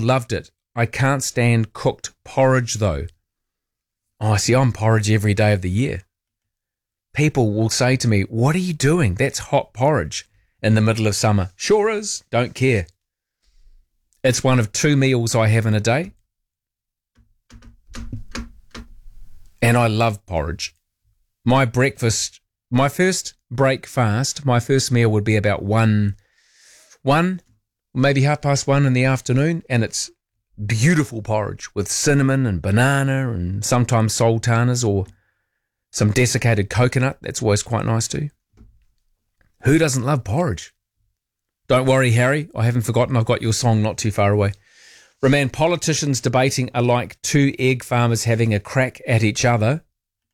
loved it. I can't stand cooked porridge, though. Oh, see, I'm porridge every day of the year. People will say to me, what are you doing? That's hot porridge in the middle of summer. Sure is. Don't care. It's one of 2 meals I have in a day. And I love porridge. My breakfast, my first break fast, my first meal would be about 1, maybe 1:30 in the afternoon, and it's beautiful porridge with cinnamon and banana and sometimes sultanas or some desiccated coconut. That's always quite nice too. Who doesn't love porridge? Don't worry, Harry. I haven't forgotten. I've got your song not too far away. Roman, politicians debating are like 2 egg farmers having a crack at each other.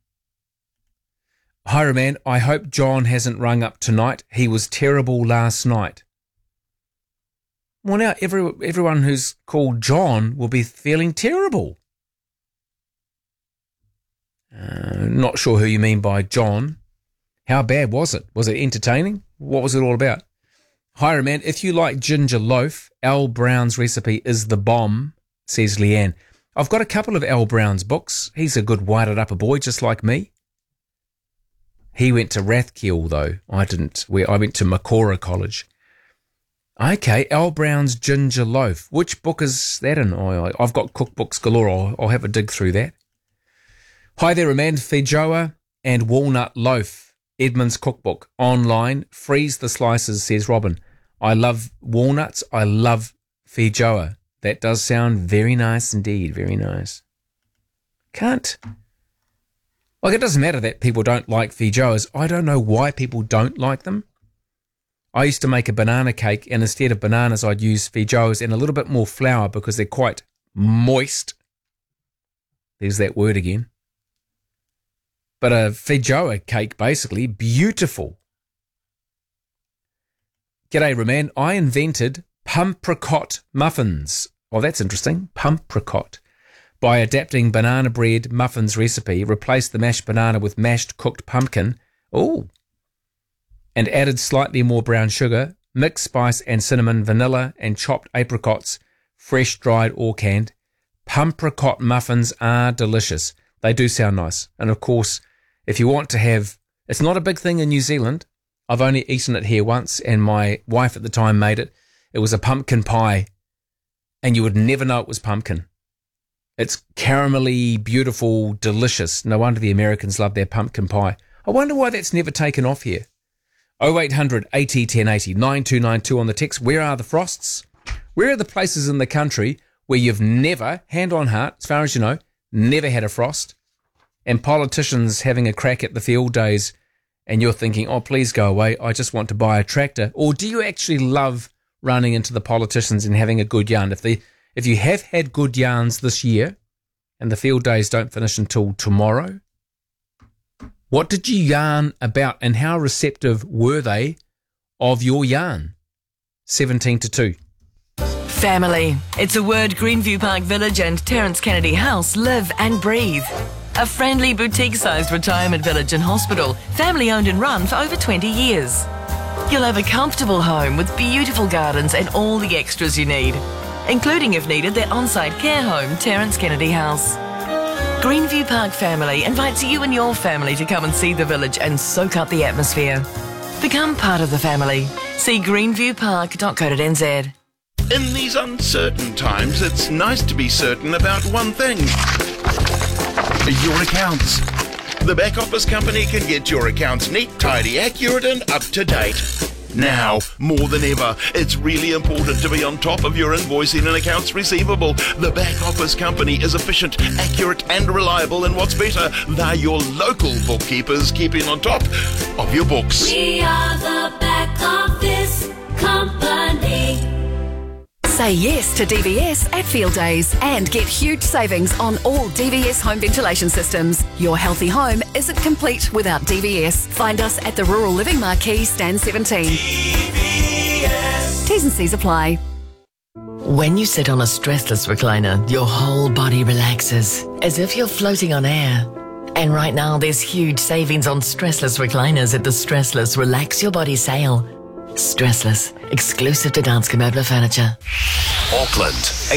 Hi, Roman. I hope John hasn't rung up tonight. He was terrible last night. Well, now everyone who's called John will be feeling terrible. Not sure who you mean by John. How bad was it? Was it entertaining? What was it all about? Hi, Roman. If you like ginger loaf, Al Brown's recipe is the bomb, says Leanne. I've got a couple of Al Brown's books. He's a good whited upper boy, just like me. He went to Rathkiel, though. I didn't. I went to Makora College. Okay, Al Brown's Ginger Loaf. Which book is that in? I've got cookbooks galore. I'll have a dig through that. Hi there, Amanda. Feijoa and walnut loaf. Edmund's cookbook. Online. Freeze the slices, says Robin. I love walnuts. I love feijoa. That does sound very nice indeed. Very nice. It doesn't matter that people don't like feijoas. I don't know why people don't like them. I used to make a banana cake, and instead of bananas, I'd use feijoas and a little bit more flour because they're quite moist. There's that word again. But a feijoa cake, basically, beautiful. G'day, Roman. I invented pumpricot muffins. Oh, that's interesting. Pumpricot. By adapting banana bread muffins recipe, replaced the mashed banana with mashed cooked pumpkin. Oh. And added slightly more brown sugar, mixed spice and cinnamon, vanilla and chopped apricots, fresh, dried or canned. Pumpricot muffins are delicious. They do sound nice. And of course, if you want to have, it's not a big thing in New Zealand. I've only eaten it here once, and my wife at the time made it. It was a pumpkin pie, and you would never know it was pumpkin. It's caramelly, beautiful, delicious. No wonder the Americans love their pumpkin pie. I wonder why that's never taken off here. 0800 80 1080 9292 on the text. Where are the frosts? Where are the places in the country where you've never, hand on heart, as far as you know, never had a frost? And politicians having a crack at the field days, and you're thinking, oh, please go away, I just want to buy a tractor. Or do you actually love running into the politicians and having a good yarn? If you have had good yarns this year and the field days don't finish until tomorrow, what did you yarn about and how receptive were they of your yarn? 17 to 2. Family. It's a word Greenview Park Village and Terence Kennedy House live and breathe. A friendly boutique-sized retirement village and hospital, family-owned and run for over 20 years. You'll have a comfortable home with beautiful gardens and all the extras you need, including, if needed, their on-site care home, Terence Kennedy House. Greenview Park Family invites you and your family to come and see the village and soak up the atmosphere. Become part of the family. See greenviewpark.co.nz. In these uncertain times, it's nice to be certain about one thing. Your accounts. The back office company can get your accounts neat, tidy, accurate and up to date. Now, more than ever, it's really important to be on top of your invoicing and accounts receivable. The back office company is efficient, accurate and reliable, and what's better, they're your local bookkeepers keeping on top of your books. We are the back office company. Say yes to DVS at Field Days and get huge savings on all DVS home ventilation systems. Your healthy home isn't complete without DVS. Find us at the Rural Living Marquee, Stand 17. DVS. T's and C's apply. When you sit on a stressless recliner, your whole body relaxes, as if you're floating on air. And right now, there's huge savings on stressless recliners at the Stressless Relax Your Body sale. Stressless, exclusive to Danske Möbler Furniture. Auckland.